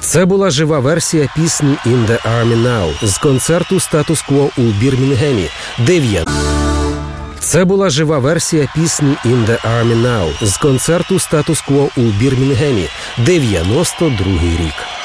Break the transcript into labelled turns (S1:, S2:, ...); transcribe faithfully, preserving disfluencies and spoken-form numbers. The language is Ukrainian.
S1: Це була жива версія пісні «In the Army Now» з концерту «Status Quo» у Бірмінгемі. дев'ять. Це була жива версія пісні «In the Army Now» з концерту «Status Quo» у Бірмінгемі. дев'яносто другий рік.